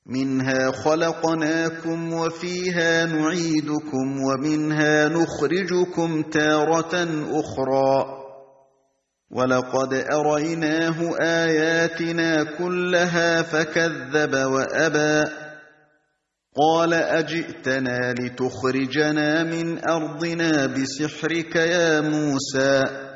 منها خلقناكم وفيها نعيدكم ومنها نخرجكم تارة أخرى ولقد أريناه آياتنا كلها فكذب وأبى قال أجئتنا لتخرجنا من أرضنا بسحرك يا موسى